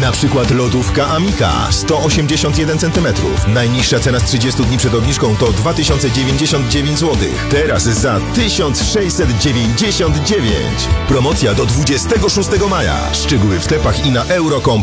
Na przykład lodówka Amika 181 cm. Najniższa cena z 30 dni przed obniżką to 2099 zł. Teraz za 1699. Promocja do 26 maja. Szczegóły w sklepach i na euro.com.pl.